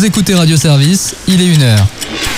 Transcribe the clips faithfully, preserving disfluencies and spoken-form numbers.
écoutez Radio Service, il est une heure.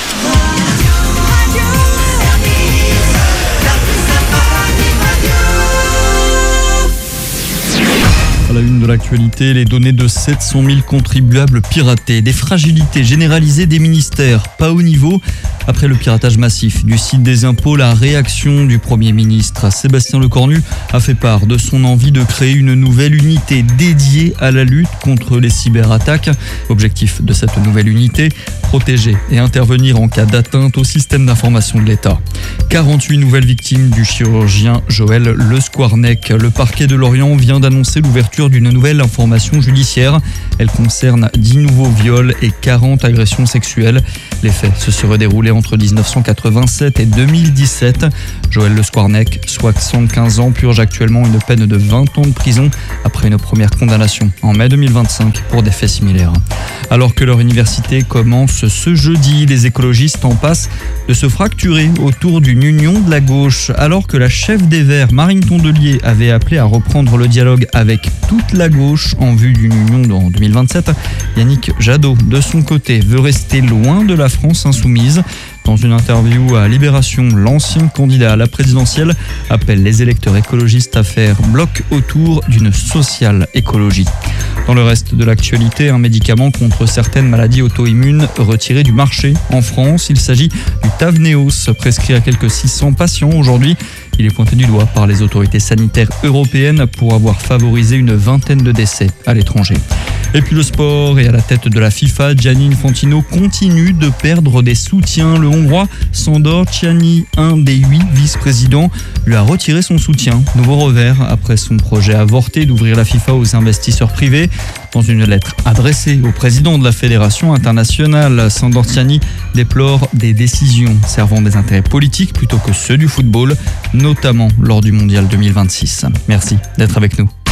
À la une de l'actualité, les données de sept cent mille contribuables piratés, des fragilités généralisées des ministères, pas au niveau. Après le piratage massif du site des impôts, la réaction du Premier ministre Sébastien Lecornu a fait part de son envie de créer une nouvelle unité dédiée à la lutte contre les cyberattaques. Objectif de cette nouvelle unité, protéger et intervenir en cas d'atteinte au système d'information de l'État. quarante-huit nouvelles victimes du chirurgien Joël Le Squarnec. Le parquet de Lorient vient d'annoncer l'ouverture d'une nouvelle information judiciaire. Elle concerne dix nouveaux viols et quarante agressions sexuelles. Les faits se seraient déroulés entre dix-neuf cent quatre-vingt-sept et deux mille dix-sept. Joël Le Squarnec, soixante-quinze ans, purge actuellement une peine de vingt ans de prison après une première condamnation en mai deux mille vingt-cinq pour des faits similaires. Alors que leur université commence ce jeudi, les écologistes en passent de se fracturer autour d'une union de la gauche. Alors que la chef des Verts, Marine Tondelier, avait appelé à reprendre le dialogue avec toute la gauche en vue d'une union en deux mille vingt-sept, Yannick Jadot, de son côté, veut rester loin de la France insoumise. Dans une interview à Libération, l'ancien candidat à la présidentielle appelle les électeurs écologistes à faire bloc autour d'une sociale écologie. Dans le reste de l'actualité, un médicament contre certaines maladies auto-immunes retiré du marché en France. Il s'agit du Tavneos, prescrit à quelques six cents patients aujourd'hui. Il est pointé du doigt par les autorités sanitaires européennes pour avoir favorisé une vingtaine de décès à l'étranger. Et puis le sport, et à la tête de la FIFA, Gianni Infantino continue de perdre des soutiens. Le Hongrois Sandor Csiani, un des huit vice-présidents, lui a retiré son soutien. Nouveau revers après son projet avorté d'ouvrir la FIFA aux investisseurs privés. Dans une lettre adressée au président de la Fédération internationale, Sandor Csiani déplore des décisions servant des intérêts politiques plutôt que ceux du football, notamment lors du Mondial deux mille vingt-six. Merci d'être avec nous.